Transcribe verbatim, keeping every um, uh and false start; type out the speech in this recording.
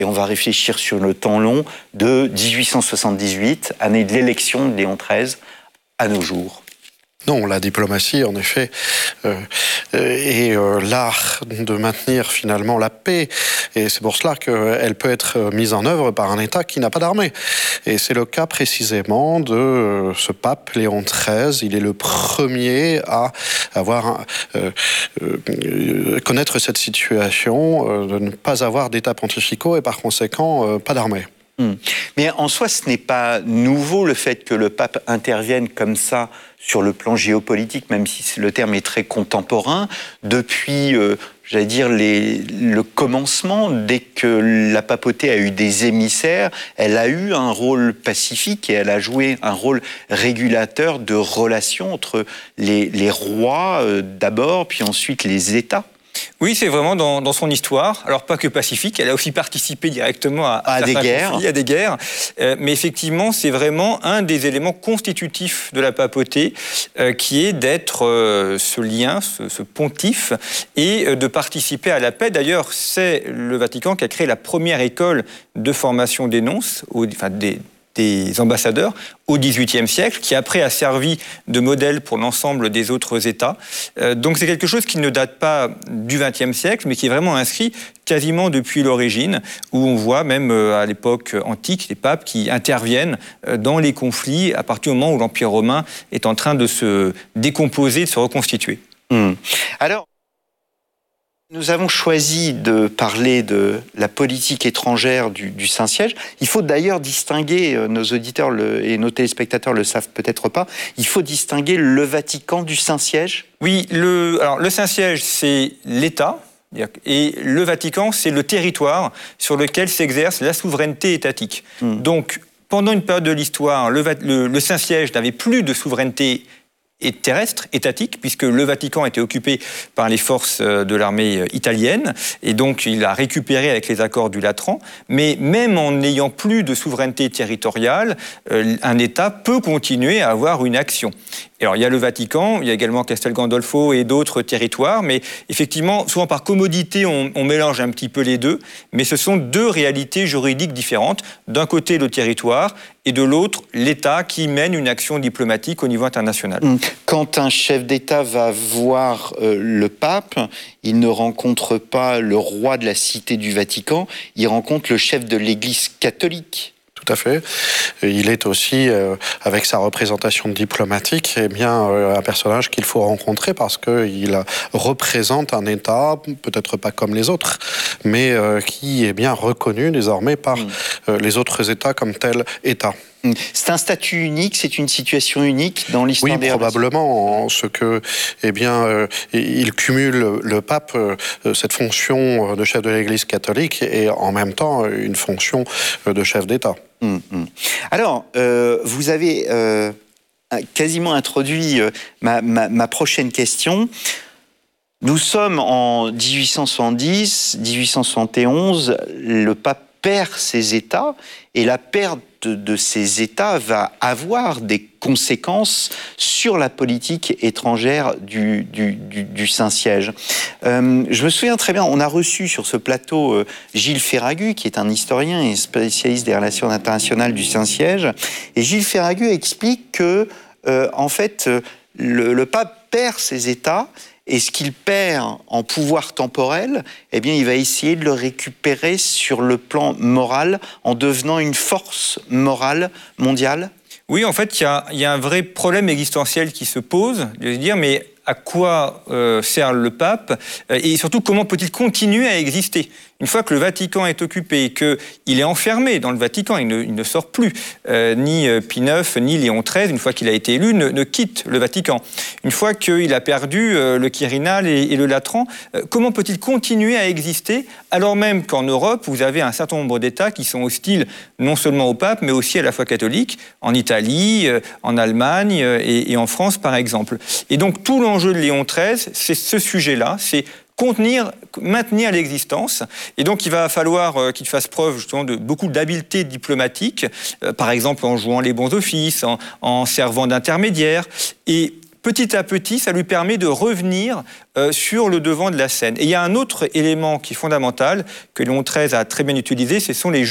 et on va réfléchir sur le temps long de dix-huit cent soixante-dix-huit, année de l'élection de Léon treize, à nos jours. Non, la diplomatie, en effet, euh, est euh, l'art de maintenir finalement la paix. Et c'est pour cela qu'elle peut être mise en œuvre par un État qui n'a pas d'armée. Et c'est le cas précisément de euh, ce pape Léon treize. Il est le premier à avoir euh, euh, connaître cette situation euh, de ne pas avoir d'État pontificaux et par conséquent euh, pas d'armée. Mais en soi, ce n'est pas nouveau le fait que le pape intervienne comme ça sur le plan géopolitique, même si le terme est très contemporain. Depuis, euh, j'allais dire, les, le commencement, dès que la papauté a eu des émissaires, elle a eu un rôle pacifique et elle a joué un rôle régulateur de relations entre les, les rois euh, d'abord, puis ensuite les États. Oui, c'est vraiment dans, dans son histoire. Alors, pas que pacifique, elle a aussi participé directement à, à, à des guerres. Conflit, à des guerres. Euh, mais effectivement, c'est vraiment un des éléments constitutifs de la papauté, euh, qui est d'être euh, ce lien, ce, ce pontife, et euh, de participer à la paix. D'ailleurs, c'est le Vatican qui a créé la première école de formation des nonces, ou, enfin des des ambassadeurs au dix-huitième siècle, qui après a servi de modèle pour l'ensemble des autres États. Euh, donc c'est quelque chose qui ne date pas du vingtième siècle, mais qui est vraiment inscrit quasiment depuis l'origine, où on voit même euh, à l'époque antique des papes qui interviennent euh, dans les conflits à partir du moment où l'Empire romain est en train de se décomposer, de se reconstituer. Mmh. Alors, nous avons choisi de parler de la politique étrangère du, du Saint-Siège. Il faut d'ailleurs distinguer, nos auditeurs le, et nos téléspectateurs le savent peut-être pas, il faut distinguer le Vatican du Saint-Siège. Oui, le, alors, le Saint-Siège, c'est l'État, et le Vatican, c'est le territoire sur lequel s'exerce la souveraineté étatique. Mmh. Donc, pendant une période de l'histoire, le, le, le Saint-Siège n'avait plus de souveraineté et terrestre, étatique, puisque le Vatican était occupé par les forces de l'armée italienne, et donc il a récupéré avec les accords du Latran, mais même en n'ayant plus de souveraineté territoriale, un État peut continuer à avoir une action. Alors, il y a le Vatican, il y a également Castel Gandolfo et d'autres territoires, mais effectivement, souvent par commodité, on, on mélange un petit peu les deux, mais ce sont deux réalités juridiques différentes. D'un côté, le territoire, et de l'autre, l'État qui mène une action diplomatique au niveau international. Quand un chef d'État va voir euh, le pape, il ne rencontre pas le roi de la Cité du Vatican, il rencontre le chef de l'Église catholique. Tout à fait. Il est aussi, euh, avec sa représentation diplomatique, eh bien, euh, un personnage qu'il faut rencontrer parce qu'il représente un État, peut-être pas comme les autres, mais euh, qui est bien reconnu désormais par mmh. euh, les autres États comme tel État. C'est un statut unique, c'est une situation unique dans l'histoire oui, des relations. Oui, probablement, en ce que, eh bien, euh, il cumule, le pape, euh, cette fonction de chef de l'Église catholique et en même temps une fonction de chef d'État. Mmh, mmh. Alors, euh, vous avez euh, quasiment introduit euh, ma, ma, ma prochaine question. Nous sommes en dix-huit cent soixante-dix, dix-huit cent soixante et onze, le pape perd ses États, et la perte de ces États va avoir des conséquences sur la politique étrangère du, du, du, du Saint-Siège. Euh, je me souviens très bien, on a reçu sur ce plateau euh, Gilles Ferragut, qui est un historien et spécialiste des relations internationales du Saint-Siège, et Gilles Ferragut explique que, euh, en fait, le, le pape perd ses États, et ce qu'il perd en pouvoir temporel, eh bien, il va essayer de le récupérer sur le plan moral en devenant une force morale mondiale. Oui, en fait, il y a, y a un vrai problème existentiel qui se pose, de se dire, mais à quoi euh, sert le pape et surtout, comment peut-il continuer à exister ? Une fois que le Vatican est occupé et qu'il est enfermé dans le Vatican, il ne, il ne sort plus. Euh, ni Pie neuf, ni Léon treize, une fois qu'il a été élu, ne, ne quitte le Vatican. Une fois qu'il a perdu euh, le Quirinal et, et le Latran, euh, comment peut-il continuer à exister alors même qu'en Europe, vous avez un certain nombre d'États qui sont hostiles non seulement au pape, mais aussi à la foi catholique, en Italie, euh, en Allemagne euh, et, et en France, par exemple. Et donc, tout l'enjeu de Léon treize, c'est ce sujet-là, c'est contenir, maintenir l'existence. Et donc, il va falloir euh, qu'il fasse preuve justement de beaucoup d'habileté diplomatique, euh, par exemple en jouant les bons offices, en, en servant d'intermédiaire. Et petit à petit, ça lui permet de revenir euh, sur le devant de la scène. Et il y a un autre élément qui est fondamental, que Léon treize a très bien utilisé, ce sont les